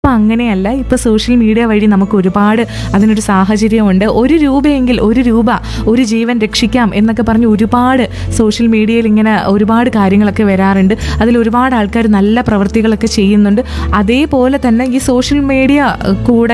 ഇപ്പം അങ്ങനെയല്ല. ഇപ്പോൾ സോഷ്യൽ മീഡിയ വഴി നമുക്ക് ഒരുപാട് അതിനൊരു സാഹചര്യമുണ്ട്. ഒരു രൂപ ഒരു ജീവൻ രക്ഷിക്കാം എന്നൊക്കെ പറഞ്ഞ് ഒരുപാട് സോഷ്യൽ മീഡിയയിൽ ഇങ്ങനെ ഒരുപാട് കാര്യങ്ങളൊക്കെ വരാറുണ്ട്. അതിൽ ഒരുപാട് ആൾക്കാർ നല്ല പ്രവൃത്തികളൊക്കെ ചെയ്യുന്നുണ്ട്. അതേപോലെ തന്നെ ഈ സോഷ്യൽ മീഡിയ കൂടെ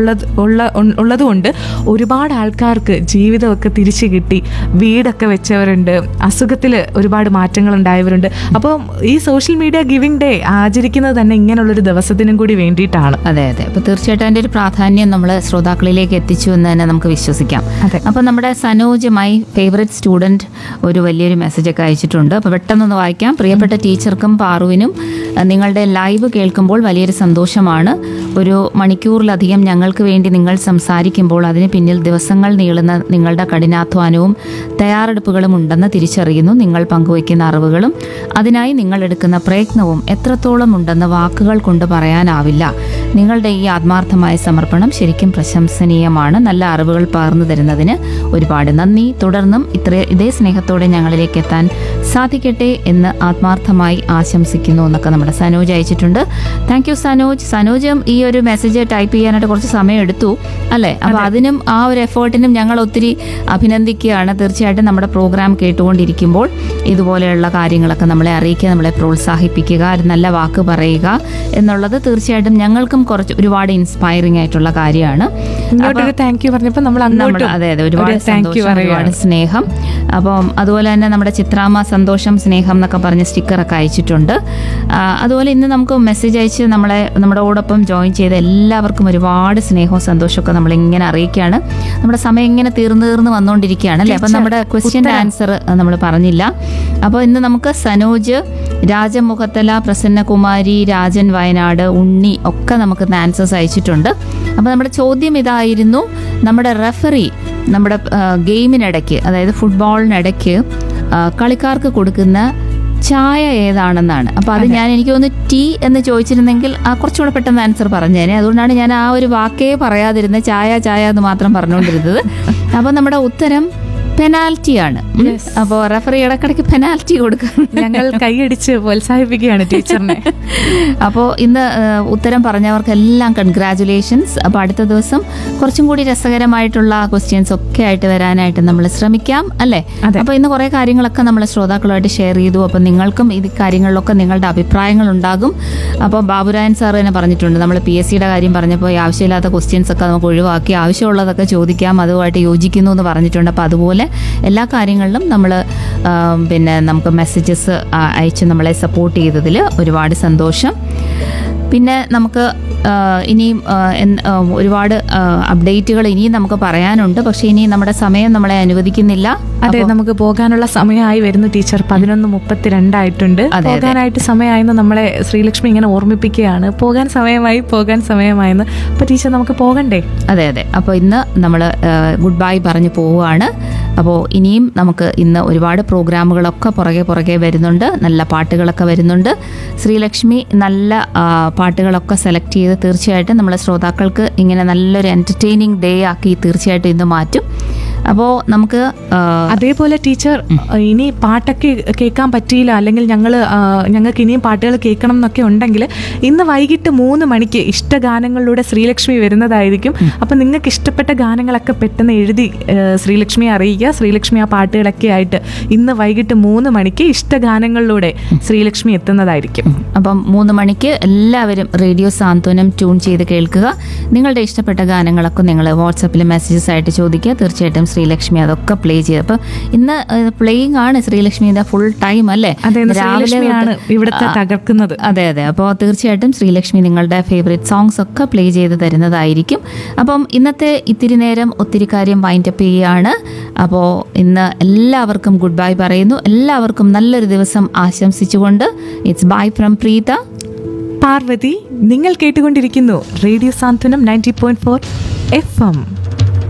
ഉള്ളതുകൊണ്ട് ഒരുപാട് ആൾക്കാർക്ക് ജീവിതമൊക്കെ തിരിച്ചു കിട്ടി, വീടൊക്കെ വെച്ചവരുണ്ട്, അസുഖത്തിൽ ഒരുപാട് മാറ്റങ്ങൾ ഉണ്ടായവരുണ്ട്. അപ്പോൾ ഈ സോഷ്യൽ മീഡിയ ഗിവിംഗ് ഡേ ആചരിക്കുന്നത് തന്നെ ഇങ്ങനെയുള്ളൊരു ദിവസത്തിനും കൂടി വേണ്ടിയിട്ടാണ്. അതെ അതെ. അപ്പോൾ തീർച്ചയായിട്ടും അതിൻ്റെ ഒരു പ്രാധാന്യം നമ്മൾ ശ്രോതാക്കളിലേക്ക് എത്തിച്ചു എന്ന് തന്നെ നമുക്ക് വിശ്വസിക്കാം. അപ്പോൾ നമ്മുടെ സനോജ്, മൈ ഫേവറേറ്റ് സ്റ്റുഡൻറ്റ്, ഒരു വലിയൊരു മെസ്സേജൊക്കെ അയച്ചിട്ടുണ്ട്. അപ്പോൾ പെട്ടെന്നൊന്ന് വായിക്കാം. പ്രിയപ്പെട്ട ടീച്ചർക്കും പാറുവിനും നിങ്ങളുടെ ലൈവ് കേൾക്കുമ്പോൾ വലിയൊരു സന്തോഷമാണ്. ഒരു മണിക്കൂറിലധികം ഞങ്ങൾക്ക് വേണ്ടി നിങ്ങൾ സംസാരിക്കുമ്പോൾ അതിന് പിന്നിൽ ദിവസങ്ങൾ നീളുന്ന നിങ്ങളുടെ കഠിനാധ്വാനവും തയ്യാറെടുപ്പുകളും ഉണ്ടെന്ന് തിരിച്ചറിയുന്നു. നിങ്ങൾ പങ്കുവയ്ക്കുന്ന അറിവുകളും അതിനായി നിങ്ങൾ എടുക്കുന്ന പ്രയത്നവും എത്രത്തോളം ഉണ്ടെന്ന് വാക്കുകൾ കൊണ്ട് പറയാനാവില്ല. നിങ്ങളുടെ ഈ ആത്മാർത്ഥമായ സമർപ്പണം ശരിക്കും പ്രശംസനീയമാണ്. നല്ല അറിവുകൾ പകർന്നു തരുന്നതിന് ഒരുപാട് നന്ദി. തുടർന്നും ഇതേ സ്നേഹത്തോടെ ഞങ്ങളിലേക്ക് എത്താൻ സാധിക്കട്ടെ എന്ന് ആത്മാർത്ഥമായി ആശംസിക്കുന്നു എന്നൊക്കെ നമ്മുടെ സനോജ് അയച്ചിട്ടുണ്ട്. Thank you Sanoj. സനോജും ഈ ഒരു മെസ്സേജ് ടൈപ്പ് ചെയ്യാനായിട്ട് കുറച്ച് സമയം എടുത്തു അല്ലേ? അപ്പോൾ അതിനും ആ ഒരു എഫേർട്ടിനും ഞങ്ങൾ ഒത്തിരി അഭിനന്ദിക്കുകയാണ്. തീർച്ചയായിട്ടും നമ്മുടെ പ്രോഗ്രാം കേട്ടുകൊണ്ടിരിക്കുമ്പോൾ ഇതുപോലെയുള്ള കാര്യങ്ങളൊക്കെ നമ്മളെ അറിയിക്കുക, നമ്മളെ പ്രോത്സാഹിപ്പിക്കുക, ഒരു നല്ല വാക്ക് പറയുക എന്നുള്ളത് തീർച്ചയായിട്ടും ഞങ്ങൾക്കും ഒരുപാട് ഇൻസ്പയറിംഗ് ആയിട്ടുള്ള കാര്യമാണ്. താങ്ക് യു പറഞ്ഞപ്പോൾ നമ്മൾ അതെ അതെ ഒരുപാട് സന്തോഷം, ഒരുപാട് സ്നേഹം. അപ്പം അതുപോലെ തന്നെ നമ്മുടെ ചിത്രാമ്മ സന്തോഷം സ്നേഹം എന്നൊക്കെ പറഞ്ഞ് സ്റ്റിക്കറൊക്കെ അയച്ചിട്ടുണ്ട്. അതുപോലെ ഇന്ന് നമുക്ക് മെസ്സേജ് അയച്ച് നമ്മുടെ കൂടൊപ്പം ജോയിൻ ചെയ്ത എല്ലാവർക്കും ഒരുപാട് സ്നേഹവും സന്തോഷമൊക്കെ നമ്മളിങ്ങനെ അറിയിക്കുകയാണ്. നമ്മുടെ സമയം ഇങ്ങനെ തീർന്നു വന്നുകൊണ്ടിരിക്കുകയാണ് അല്ലേ? അപ്പം നമ്മുടെ ക്വസ്റ്റ്യൻ ആൻസർ നമ്മൾ പറഞ്ഞില്ല. അപ്പോൾ ഇന്ന് നമുക്ക് സനോജ്, രാജമുഖത്തല, പ്രസന്നകുമാരി, രാജൻ വയനാട്, ഉണ്ണി ഒക്കെ നമുക്ക് ആൻസേഴ്സ് അയച്ചിട്ടുണ്ട്. അപ്പോൾ നമ്മുടെ ചോദ്യം ഇതായിരുന്നു: നമ്മുടെ റെഫറി നമ്മുടെ ഗെയിമിനിടയ്ക്ക്, അതായത് ഫുട്ബോളിനിടയ്ക്ക് കളിക്കാർക്ക് കൊടുക്കുന്ന ചായ ഏതാണെന്നാണ്. അപ്പോൾ അത് എനിക്ക് തോന്നുന്നു ടീ എന്ന് ചോദിച്ചിരുന്നെങ്കിൽ കുറച്ചുകൂടെ പെട്ടെന്ന് ആൻസർ പറഞ്ഞേനെ. അതുകൊണ്ടാണ് ഞാൻ ആ ഒരു വാക്കേ പറയാതിരുന്നത്, ചായ എന്ന് മാത്രം പറഞ്ഞുകൊണ്ടിരുന്നത്. അപ്പോൾ നമ്മുടെ ഉത്തരം പെനാൽറ്റിയാണ്. അപ്പോൾ റെഫറി ഇടക്കിടയ്ക്ക് പെനാൽറ്റി കൊടുക്കാൻ ഞങ്ങൾ കൈയടിച്ച് പ്രോത്സാഹിപ്പിക്കുകയാണ് ടീച്ചറിനെ. അപ്പോൾ ഇന്ന് ഉത്തരം പറഞ്ഞവർക്കെല്ലാം കൺഗ്രാജുലേഷൻസ്. അപ്പോൾ അടുത്ത ദിവസം കുറച്ചും കൂടി രസകരമായിട്ടുള്ള ക്വസ്റ്റ്യൻസ് ഒക്കെ ആയിട്ട് വരാനായിട്ട് നമ്മൾ ശ്രമിക്കാം അല്ലേ? അപ്പോൾ ഇന്ന് കുറേ കാര്യങ്ങളൊക്കെ നമ്മൾ ശ്രോതാക്കളുമായിട്ട് ഷെയർ ചെയ്തു. അപ്പോൾ നിങ്ങൾക്കും ഈ കാര്യങ്ങളിലൊക്കെ നിങ്ങളുടെ അഭിപ്രായങ്ങൾ ഉണ്ടാകും. അപ്പോൾ ബാബുരായൻ സാർ തന്നെ പറഞ്ഞിട്ടുണ്ട്, നമ്മൾ PSCയുടെ കാര്യം പറഞ്ഞപ്പോൾ ആവശ്യമില്ലാത്ത ക്വസ്റ്റ്യൻസ് ഒക്കെ നമുക്ക് ഒഴിവാക്കി ആവശ്യമുള്ളതൊക്കെ ചോദിക്കാം, അതുമായിട്ട് യോജിക്കുന്നു എന്ന് പറഞ്ഞിട്ടുണ്ട്. അപ്പോൾ അതുപോലെ എല്ലാ കാര്യങ്ങളിലും നമ്മൾ നമുക്ക് മെസ്സേജസ് അയച്ച് നമ്മളെ സപ്പോർട്ട് ചെയ്തതിൽ ഒരുപാട് സന്തോഷം. പിന്നെ നമുക്ക് ഇനിയും ഒരുപാട് അപ്ഡേറ്റുകൾ ഇനിയും നമുക്ക് പറയാനുണ്ട്. പക്ഷേ ഇനി നമ്മുടെ സമയം നമ്മളെ അനുവദിക്കുന്നില്ല. അതെ, നമുക്ക് പോകാനുള്ള സമയമായി വരുന്നു ടീച്ചർ. 11:32 ആയിട്ടുണ്ട്. പോകാനായിട്ട് സമയമായെന്ന് നമ്മളെ ശ്രീലക്ഷ്മി ഇങ്ങനെ ഓർമ്മിപ്പിക്കുകയാണ്. പോകാൻ സമയമായെന്ന്. അപ്പോൾ ടീച്ചർ നമുക്ക് പോകണ്ടേ? അതെ അതെ. അപ്പോൾ ഇന്ന് നമ്മൾ ഗുഡ് ബൈ പറഞ്ഞ് പോവുകയാണ്. അപ്പോൾ ഇനിയും നമുക്ക് ഇന്ന് ഒരുപാട് പ്രോഗ്രാമുകളൊക്കെ പുറകെ വരുന്നുണ്ട്. നല്ല പാട്ടുകളൊക്കെ വരുന്നുണ്ട്. ശ്രീലക്ഷ്മി നല്ല പാട്ടുകളൊക്കെ സെലക്ട് ചെയ്ത് തീർച്ചയായിട്ടും നമ്മളെ ശ്രോതാക്കൾക്ക് ഇങ്ങനെ നല്ലൊരു എൻ്റർടൈനിങ് ഡേ ആക്കി തീർച്ചയായിട്ടും ഇന്ന് മാറ്റും. അപ്പോൾ നമുക്ക് അതേപോലെ ടീച്ചർ ഇനി പാട്ടൊക്കെ കേൾക്കാൻ പറ്റിയില്ല, അല്ലെങ്കിൽ ഞങ്ങൾക്ക് ഇനിയും പാട്ടുകൾ കേൾക്കണം എന്നൊക്കെ ഉണ്ടെങ്കിൽ ഇന്ന് വൈകിട്ട് 3 മണിക്ക് ഇഷ്ടഗാനങ്ങളിലൂടെ ശ്രീലക്ഷ്മി വരുന്നതായിരിക്കും. അപ്പം നിങ്ങൾക്ക് ഇഷ്ടപ്പെട്ട ഗാനങ്ങളൊക്കെ പെട്ടെന്ന് എഴുതി ശ്രീലക്ഷ്മിയെ അറിയിക്കുക. ശ്രീലക്ഷ്മി ആ പാട്ടുകളൊക്കെ ആയിട്ട് ഇന്ന് വൈകിട്ട് 3 മണിക്ക് ഇഷ്ടഗാനങ്ങളിലൂടെ ശ്രീലക്ഷ്മി എത്തുന്നതായിരിക്കും. അപ്പം 3 മണിക്ക് എല്ലാവരും റേഡിയോ സാന്ത്വനം ട്യൂൺ ചെയ്ത് കേൾക്കുക. നിങ്ങളുടെ ഇഷ്ടപ്പെട്ട ഗാനങ്ങളൊക്കെ നിങ്ങൾ വാട്സാപ്പിൽ മെസ്സേജസ് ആയിട്ട് ചോദിക്കുക. തീർച്ചയായിട്ടും ശ്രീലക്ഷ്മി അതൊക്കെ പ്ലേ ചെയ്ത്. അപ്പോൾ ഇന്ന് പ്ലേയിങ് ആണ് ശ്രീലക്ഷ്മിയുടെ ഫുൾ ടൈം അല്ലേ? രാവിലെയാണ് ഇവിടുത്തെ തകർക്കുന്നത്. അതെ അതെ. അപ്പോൾ തീർച്ചയായിട്ടും ശ്രീലക്ഷ്മി നിങ്ങളുടെ ഫേവറേറ്റ് സോങ്സ് ഒക്കെ പ്ലേ ചെയ്ത് തരുന്നതായിരിക്കും. അപ്പം ഇന്നത്തെ ഇത്തിരി നേരം ഒത്തിരി കാര്യം വൈൻഡപ്പ് ചെയ്യുകയാണ്. അപ്പോൾ ഇന്ന് എല്ലാവർക്കും ഗുഡ് ബൈ പറയുന്നു. എല്ലാവർക്കും നല്ലൊരു ദിവസം ആശംസിച്ചുകൊണ്ട് it's bye from Preetha, Parvathi. നിങ്ങൾ കേട്ടുകൊണ്ടിരിക്കുന്നു റേഡിയോ സാന്ത്വനം 90.4 FM.